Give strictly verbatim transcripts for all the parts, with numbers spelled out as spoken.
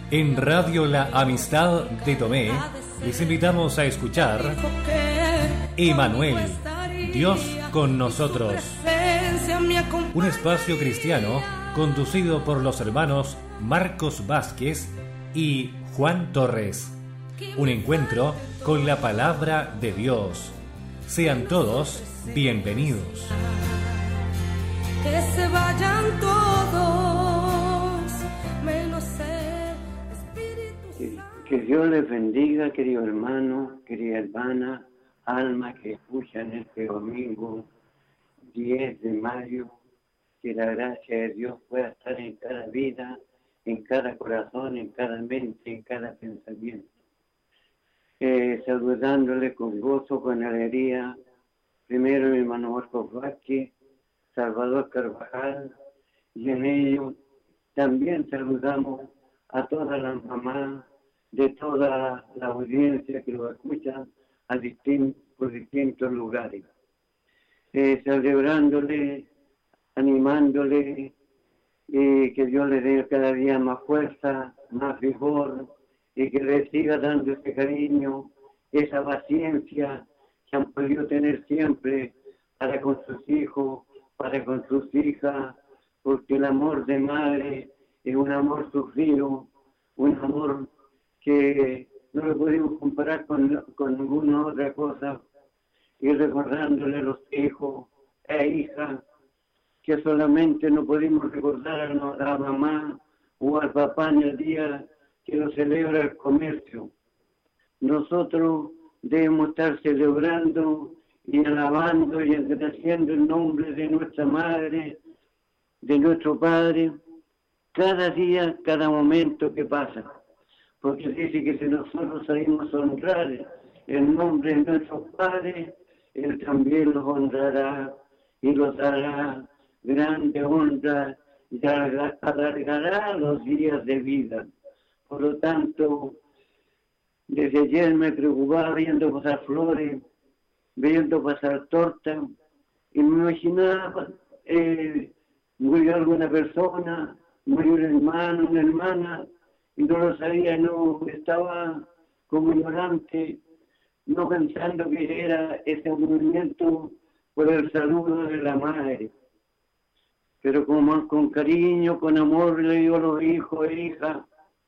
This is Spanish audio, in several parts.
En Radio La Amistad de Tomé les invitamos a escuchar Emanuel, Dios con nosotros. Un espacio cristiano conducido por los hermanos Marcos Vázquez y Juan Torres. Un encuentro con la palabra de Dios. Sean todos bienvenidos. Que se vayan todos, menos el Espíritu Santo. Que Dios les bendiga, querido hermano, querida hermana, alma que escuchan este domingo diez de mayo. Que la gracia de Dios pueda estar en cada vida, en cada corazón, en cada mente, en cada pensamiento. Eh, saludándole con gozo, con alegría, primero mi hermano Marcos Vázquez, Salvador Carvajal, y en ello también saludamos a todas las mamás de toda la audiencia que lo escuchan a distintos, por distintos lugares. Eh, celebrándole, animándole, eh, que Dios le dé cada día más fuerza, más vigor, y que le siga dando ese cariño, esa paciencia que han podido tener siempre para con sus hijos, para con sus hijas, porque el amor de madre es un amor sufrido, un amor que no lo podemos comparar con, con ninguna otra cosa, y recordándole a los hijos e hijas, que solamente no podemos recordar a la mamá o al papá en el día que lo celebra el comercio. Nosotros debemos estar celebrando y alabando y agradeciendo el nombre de nuestra madre, de nuestro padre, cada día, cada momento que pasa. Porque dice que si nosotros salimos a honrar el nombre de nuestros padres, Él también los honrará y los dará grande honra y alargará los días de vida. Por lo tanto, desde ayer me preocupaba viendo pasar flores, viendo pasar tortas, y me imaginaba, eh, murió alguna persona, murió un hermano, una hermana, y no lo sabía, no estaba como ignorante, no pensando que era ese movimiento por el saludo de la madre. Pero como con cariño, con amor le digo a los hijos e hijas,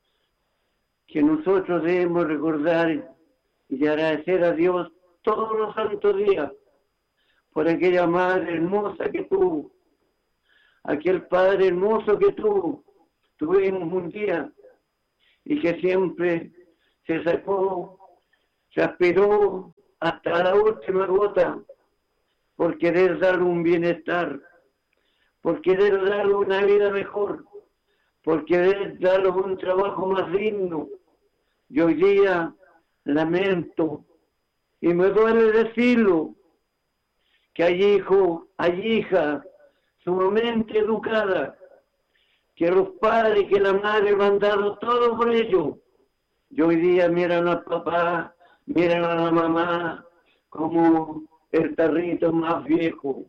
que nosotros debemos recordar y agradecer a Dios todos los santos días por aquella madre hermosa que tuvo, aquel padre hermoso que tuvo, tuvimos un día, y que siempre se sacó, se aspiró hasta la última gota por querer darle un bienestar, por querer darle una vida mejor, por querer darle un trabajo más digno. Y hoy día lamento, y me duele decirlo, que hay hijos, hay hijas sumamente educadas, que los padres, que la madre lo han dado todo por ellos. Y hoy día miran al papá, miran a la mamá como el tarrito más viejo,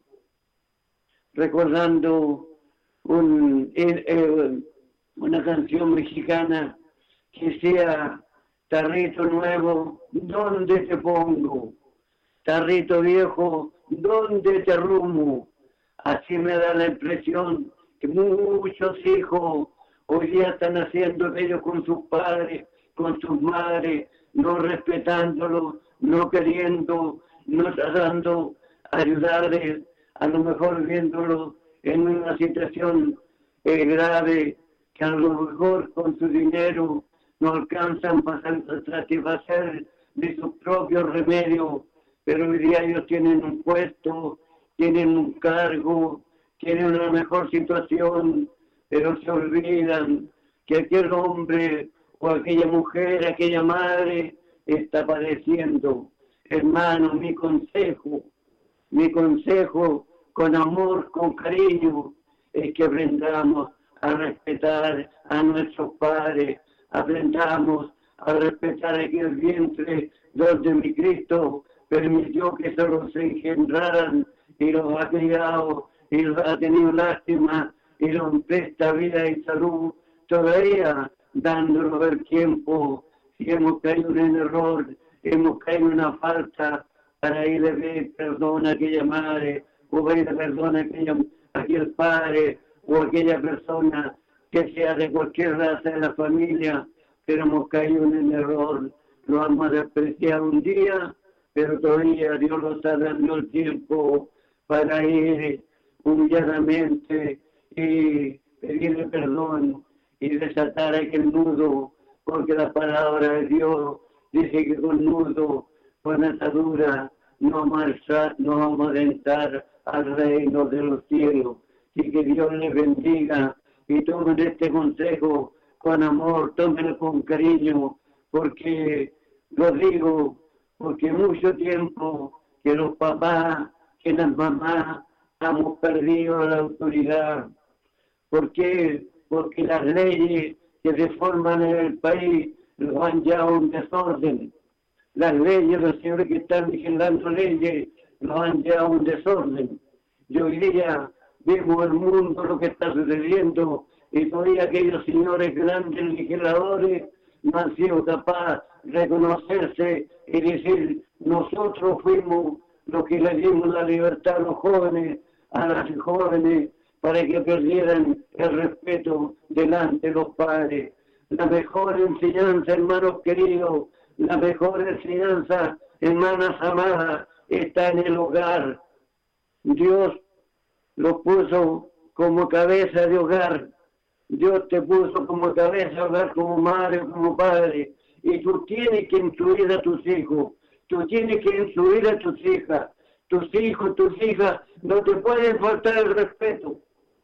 recordando un, eh, eh, una canción mexicana que sea: tarrito nuevo, ¿dónde te pongo? Tarrito viejo, ¿dónde te arrumo? Así me da la impresión que muchos hijos hoy día están haciendo aquello con sus padres, con sus madres, no respetándolos, no queriendo, no tratando de ayudarles, a lo mejor viéndolos en una situación eh, grave, que a lo mejor con su dinero no alcanzan para satisfacer de sus propios remedios, pero hoy día ellos tienen un puesto, tienen un cargo, tienen una mejor situación, pero se olvidan que aquel hombre o aquella mujer, aquella madre está padeciendo. Hermano, mi consejo, mi consejo con amor, con cariño, es que aprendamos a respetar a nuestros padres, aprendamos a respetar aquel vientre donde mi Cristo permitió que se los engendraran y los ha criado y los ha tenido lástima y los presta vida y salud todavía dándonos el tiempo, si hemos caído en error, hemos caído en una falta, para ir a pedir perdón a aquella madre, o pedir perdón a aquella, a aquel padre, o a aquella persona que sea de cualquier raza de la familia, pero hemos caído en el error, lo vamos a despreciar un día, pero todavía Dios nos está dando el tiempo para ir humilladamente y pedirle perdón y desatar aquel nudo, porque la palabra de Dios dice que con nudo, con atadura, no vamos a, no vamos a entrar al reino de los cielos. Y que Dios les bendiga y tomen este consejo con amor, tómenlo con cariño, porque lo digo, porque mucho tiempo que los papás, que las mamás, hemos perdido la autoridad. ¿Por qué? Porque las leyes que se forman en el país lo han llevado a un desorden. Las leyes, los señores que están legislando leyes, lo han llevado a un desorden. Y hoy día vemos el mundo, lo que está sucediendo, y todavía aquellos señores grandes legisladores no han sido capaces de reconocerse y decir, nosotros fuimos los que le dimos la libertad a los jóvenes, a las jóvenes, para que perdieran el respeto delante de los padres. La mejor enseñanza, hermanos queridos, la mejor enseñanza, hermanas amadas, está en el hogar. Dios lo puso como cabeza de hogar. Dios te puso como cabeza de hogar, como madre, como padre. Y tú tienes que instruir a tus hijos. Tú tienes que instruir a tus hijas. Tus hijos, tus hijas, no te pueden faltar el respeto.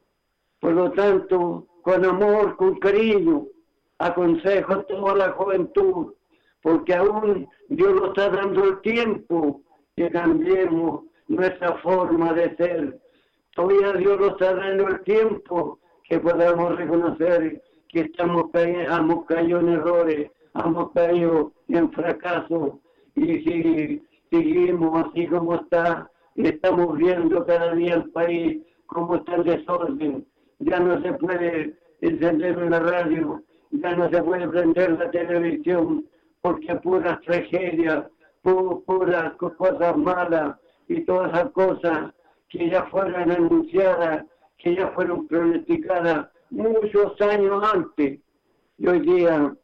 Por lo tanto, con amor, con cariño, aconsejo a toda la juventud, porque aún Dios nos está dando el tiempo que cambiemos nuestra forma de ser. Todavía Dios nos está dando el tiempo que podamos reconocer que estamos caído, hemos caído en errores, hemos caído en fracasos, y si seguimos así como está, estamos viendo cada día el país como está en desorden. Ya no se puede encender una radio, ya no se puede prender la televisión, porque puras tragedias, pu puras cosas malas y todas esas cosas que ya fueron anunciadas, que ya fueron pronosticadas muchos años antes. Y hoy día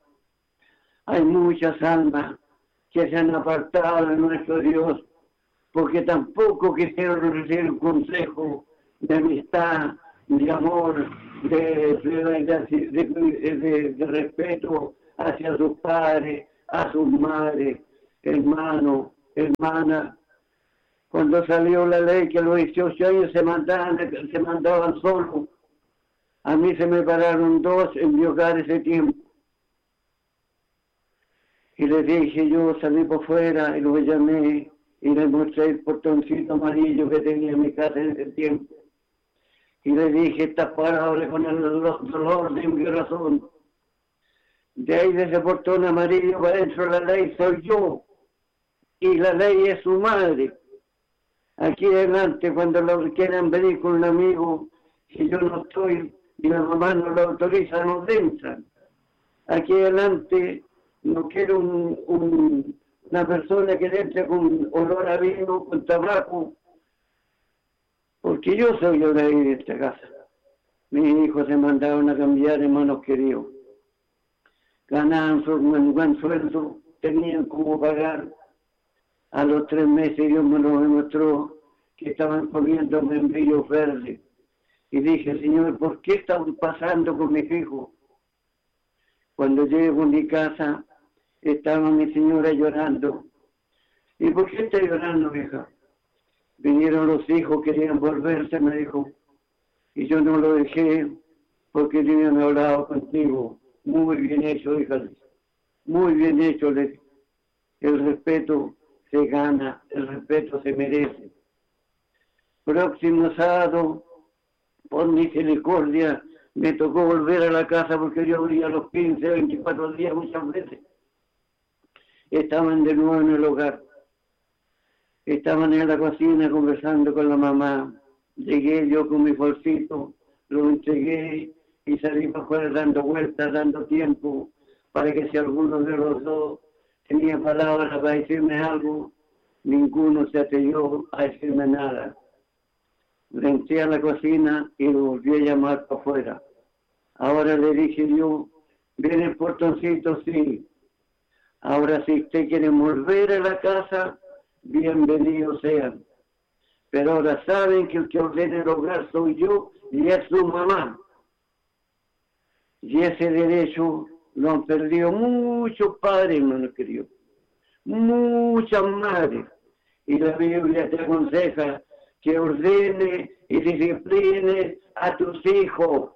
hay muchas almas que se han apartado de nuestro Dios, porque tampoco quisieron recibir un consejo de amistad, de amor, de, de, de, de, de respeto hacia sus padres, a sus madres, hermanos, hermanas. Cuando salió la ley que a los dieciocho años se mandaban, se mandaban solos, a mí se me pararon dos en mi hogar ese tiempo. Y les dije, yo salí por fuera y los llamé y les mostré el portoncito amarillo que tenía en mi casa en ese tiempo. Y le dije estas palabras con el dolor de mi corazón. De ahí de ese portón amarillo para adentro la ley soy yo. Y la ley es su madre. Aquí adelante, cuando lo quieran venir con un amigo, si yo no estoy y la mamá no lo autoriza, nos entran. Aquí adelante no quiero un, un, una persona que entre con olor a vino, con tabaco, porque yo soy el rey de esta casa. Mis hijos se mandaron a cambiar, hermanos queridos. Ganaban un buen sueldo, tenían como pagar. A los tres meses Dios me lo demostró que estaban comiendo membrillos verdes. Y dije, Señor, ¿por qué están pasando con mis hijos? Cuando llego a mi casa, estaba mi señora llorando. ¿Y por qué está llorando, hija? Vinieron los hijos, querían volverse, me dijo. Y yo no lo dejé porque yo no he hablado contigo. Muy bien hecho, hija. Muy bien hecho. El respeto se gana, el respeto se merece. Próximo sábado, por misericordia, me tocó volver a la casa porque yo venía a los quince, veinticuatro días muchas veces. Estaban de nuevo en el hogar. Estaban en la cocina conversando con la mamá. Llegué yo con mi bolsito, lo entregué y salimos afuera dando vueltas, dando tiempo, para que si alguno de los dos tenía palabras para decirme algo, ninguno se atrevió a decirme nada. Entré a la cocina y lo volví a llamar para afuera. Ahora le dije yo, ¿viene el portoncito? Sí. Ahora si usted quiere volver a la casa, bienvenidos sean. Pero ahora saben que el que ordena el hogar soy yo y es su mamá. Y ese derecho lo han perdido muchos padres, hermano querido. Muchas madres. Y la Biblia te aconseja que ordene y discipline a tus hijos.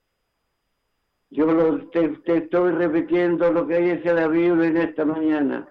Yo lo, te, te estoy repitiendo lo que dice la Biblia en esta mañana.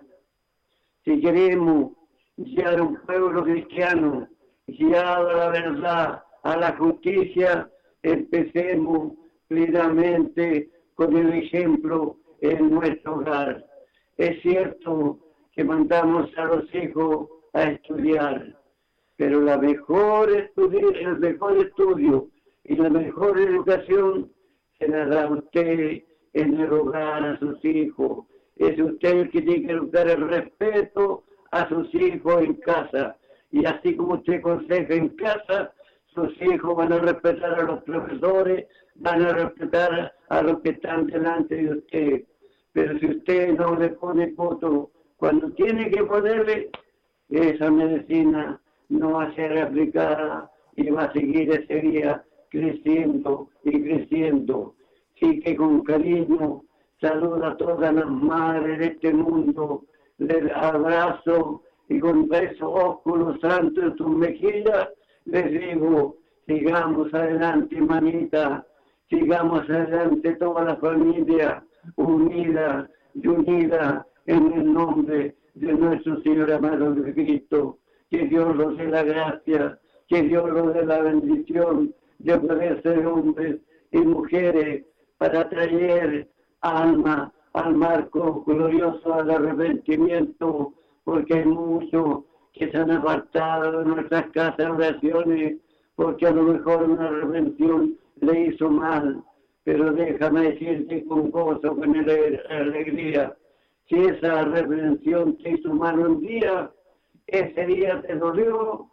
Si queremos guiar a un pueblo cristiano, guiado a la verdad, a la justicia, empecemos plenamente con el ejemplo en nuestro hogar. Es cierto que mandamos a los hijos a estudiar, pero la mejor estudio, el mejor estudio y la mejor educación se la da usted en el hogar a sus hijos. Es usted el que tiene que dar el respeto a sus hijos en casa. Y así como usted aconseja en casa, sus hijos van a respetar a los profesores, van a respetar a los que están delante de usted. Pero si usted no le pone coto cuando tiene que ponerle, esa medicina no va a ser aplicada y va a seguir ese día creciendo y creciendo. Sí, que con cariño saludo a todas las madres de este mundo, les abrazo y con besos ósculos santos en sus mejillas les digo, sigamos adelante, manita, sigamos adelante toda la familia unida y unida en el nombre de nuestro Señor amado Cristo. Que Dios nos dé la gracia, que Dios nos dé la bendición de poder ser hombres y mujeres para traer alma al marco glorioso del arrepentimiento, porque hay muchos que se han apartado de nuestras casas de oraciones, porque a lo mejor una arrepentión le hizo mal, pero déjame decirte con gozo, con alegría, si esa arrepentión te hizo mal un día, ese día te dolió,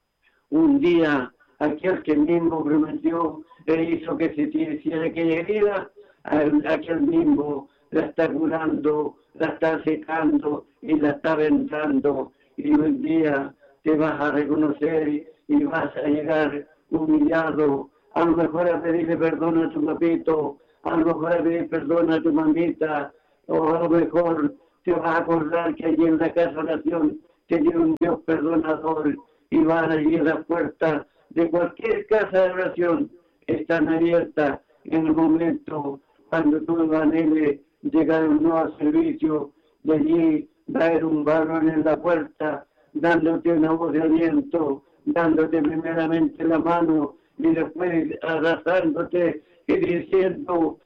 un día aquel que mismo prometió e hizo que se te hiciera aquella herida, aquel mismo la está curando, la está secando y la está vendando, y un día te vas a reconocer y vas a llegar humillado, a lo mejor a pedirle perdón a tu papito, a lo mejor a pedir perdón a tu mamita, o a lo mejor te vas a acordar que allí en la casa de oración tenía un Dios perdonador y van allí a la puerta de cualquier casa de oración, están abiertas en el momento cuando tú anheles llegar a un nuevo servicio, de allí va a haber un varón en la puerta dándote una voz de aliento, dándote primeramente la mano y después abrazándote y diciendo,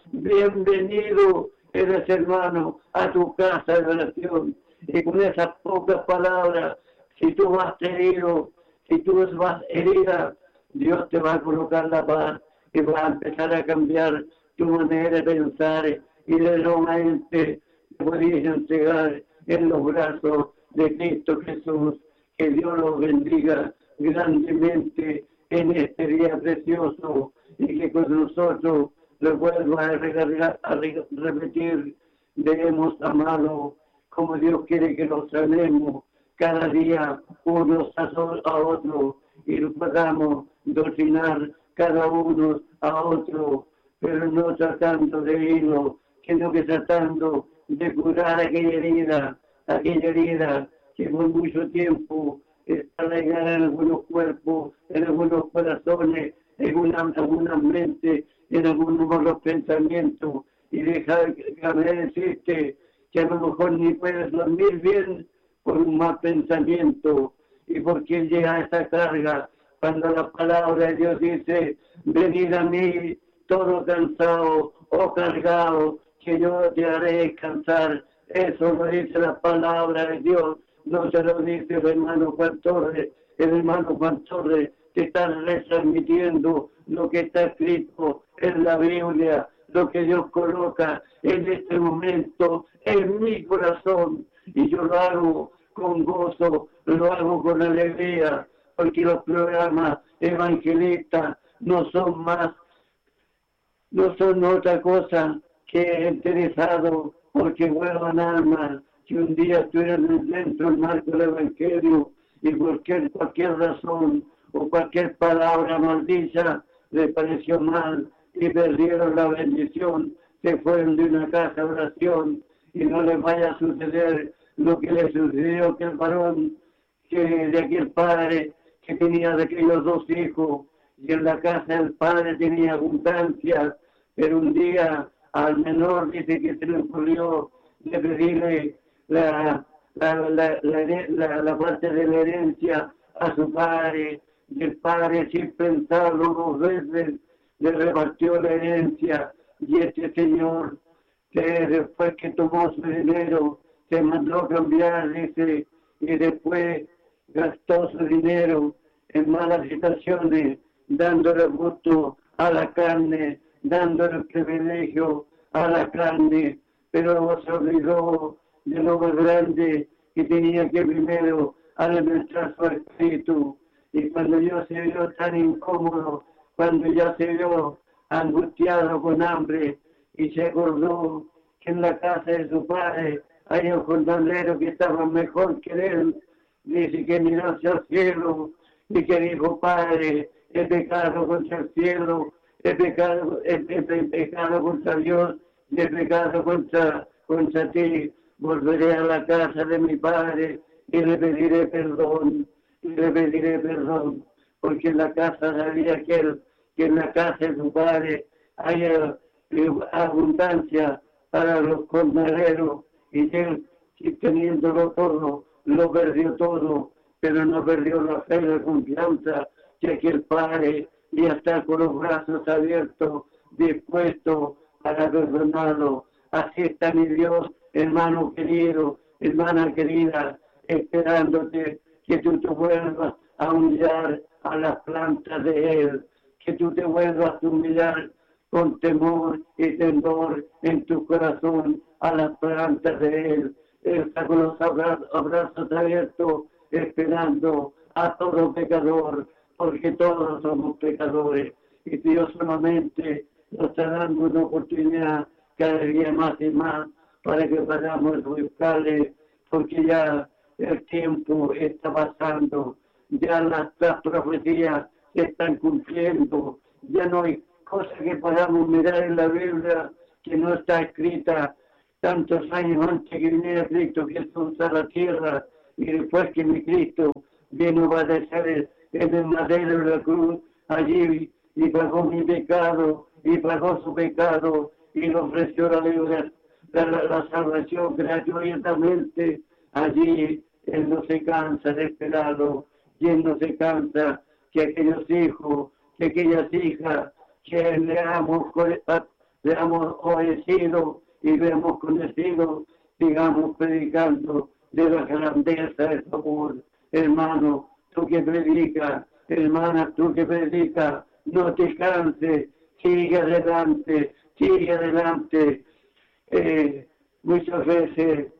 bienvenido eres hermano a tu casa de oración. Y con esas pocas palabras, si tú vas herido, si tú vas herida, Dios te va a colocar la paz y va a empezar a cambiar tu manera de pensar y de nuevamente te puedes entregar en los brazos de Cristo Jesús. Que Dios los bendiga grandemente en este día precioso y que con nosotros lo vuelva a, recargar, a repetir, debemos amarlo como Dios quiere que los amemos cada día unos a, a otros y lo podamos doctrinar cada uno a otro, pero no tratando de irlo, sino que tratando de curar aquella herida, aquella herida que por mucho tiempo está arraigada en algunos cuerpos, en algunos corazones, en una, algunas mentes, en algunos malos pensamientos, y déjame decirte que a lo mejor ni puedes dormir bien por un mal pensamiento, y porque llega a esa carga, cuando la palabra de Dios dice, venid a mí, todo cansado o cargado, que yo te haré descansar. Eso lo dice la palabra de Dios, no se lo dice el hermano Juan Torres. El hermano Juan Torres te están retransmitiendo lo que está escrito en la Biblia, lo que Dios coloca en este momento en mi corazón. Y yo lo hago con gozo, lo hago con alegría, porque los programas evangelistas no son más, no son otra cosa que interesados porque vuelvan almas que un día estuvieran dentro del marco del Evangelio y cualquier, cualquier razón o cualquier palabra maldicha le pareció mal y perdieron la bendición, se fueron de una casa de oración y no les vaya a suceder lo que le sucedió a aquel varón, que de aquel padre que tenía de aquellos dos hijos y en la casa del padre tenía abundancia, pero un día al menor dice que se le ocurrió de pedirle la, la, la, la, la, la parte de la herencia a su padre, y el padre sin pensarlo dos veces le repartió la herencia, y este señor que después que tomó su dinero se mandó a cambiar, dice, y después gastó su dinero en malas situaciones, dándole gusto a la carne, dándole privilegio a la carne, pero se olvidó de lo más grande que tenía que primero alimentar su espíritu. Y cuando yo se vio tan incómodo, cuando ya se vio angustiado con hambre y se acordó que en la casa de su padre hay un jornalero que estaba mejor que él, dice que miró hacia el cielo y que dijo: Padre, he pecado contra el cielo, he pecado, he, he, he pecado contra Dios, he pecado contra, contra ti, volveré a la casa de mi padre y le pediré perdón, y le pediré perdón, porque en la casa sabía aquel que en la casa de su padre haya abundancia para los jornaleros, y él, teniéndolo todo, lo perdió todo, pero no perdió la fe y la confianza que aquel padre ya está con los brazos abiertos, dispuesto para perdonarlo. Así está mi Dios, hermano querido, hermana querida, esperándote que tú te vuelvas a humillar a las plantas de Él, que tú te vuelvas a humillar con temor y temor en tu corazón a las plantas de Él. Él está con los abrazos abiertos, esperando a todo pecador, porque todos somos pecadores, y Dios solamente nos está dando una oportunidad cada día más y más para que podamos buscarle, porque ya el tiempo está pasando, ya las, las profecías se están cumpliendo, ya no hay cosa que podamos mirar en la Biblia que no está escrita tantos años antes que viniera Cristo Jesús a la tierra, y después que mi Cristo vino a padecer en el madero de la cruz allí y pagó mi pecado y pagó su pecado y le ofreció la, la, la, la salvación gratuitamente. Allí Él no se cansa de esperarlo, y Él no se cansa que aquellos hijos, que aquellas hijas que le hemos, le hemos obedecido y le hemos conocido, sigamos predicando de la grandeza de su amor. Hermano, tú que predicas, hermana, tú que predicas, no te canses, sigue adelante, sigue adelante. Eh, muchas veces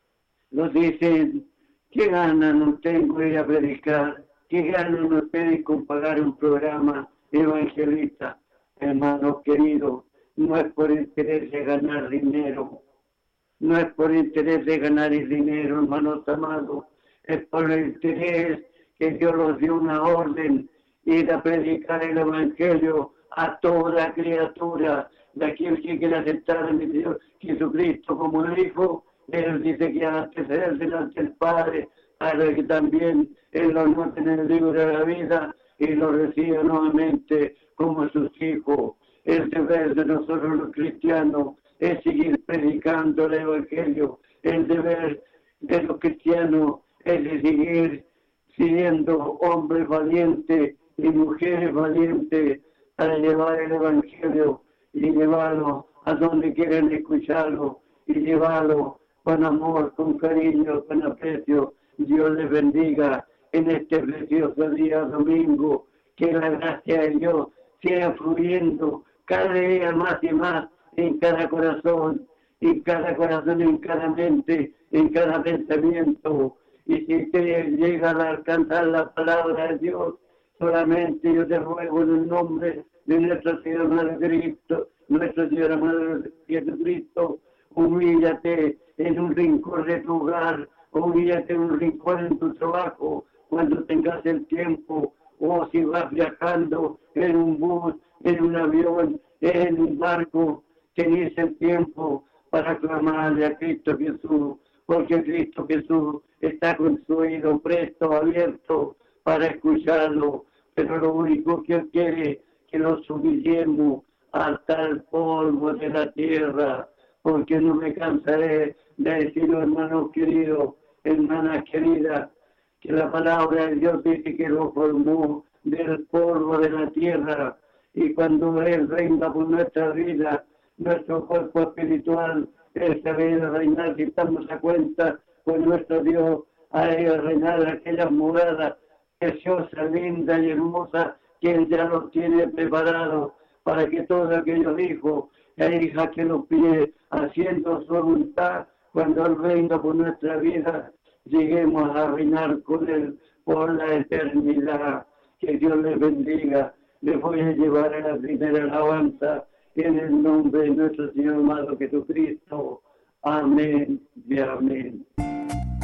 nos dicen: ¿qué ganas no tengo ir a predicar? ¿Qué ganas no tengo con pagar un programa evangelista? Hermanos queridos, no es por interés de ganar dinero, no es por interés de ganar el dinero, hermanos amados, es por el interés que Dios nos dio una orden, ir a predicar el Evangelio a toda criatura, de aquel que quiere aceptar a mi Dios Jesucristo como el Hijo. Él dice que antes de Él delante del Padre, para que también Él lo anote en el libro de la vida y lo reciba nuevamente como sus hijos. El deber de nosotros los cristianos es seguir predicando el Evangelio. El deber de los cristianos es de seguir siendo hombres valientes y mujeres valientes para llevar el Evangelio y llevarlo a donde quieren escucharlo y llevarlo con amor, con cariño, con aprecio. Dios les bendiga en este precioso día domingo, que la gracia de Dios siga fluyendo cada día más y más en cada corazón, en cada corazón, en cada mente, en cada pensamiento. Y si te llega a alcanzar la palabra de Dios, solamente yo te ruego en el nombre de nuestro Señor Madre Cristo, nuestro Señor Madre Jesucristo, humíllate en un rincón de tu hogar, humíllate en un rincón en tu trabajo, cuando tengas el tiempo, o si vas viajando en un bus, en un avión, en un barco, tenés el tiempo para clamarle a Cristo Jesús, porque Cristo Jesús está con su oído presto, abierto, para escucharlo, pero lo único que Él quiere es que nos humillemos hasta el polvo de la tierra, porque no me cansaré de decirlo, hermanos queridos, hermanas queridas, que la palabra de Dios dice que lo formó del polvo de la tierra, y cuando Él reina por nuestra vida, nuestro cuerpo espiritual, Él se ve a reinar, si estamos a cuenta con nuestro Dios, a Él reinar aquellas moradas preciosas, lindas y hermosas que Él ya los tiene preparados para que todos aquellos hijos e hijas que los pide haciendo su voluntad, cuando Él reina por nuestra vida, lleguemos a reinar con Él por la eternidad. Que Dios les bendiga. Les voy a llevar a la primera alabanza en el nombre de nuestro Señor amado Jesucristo. Amén y amén.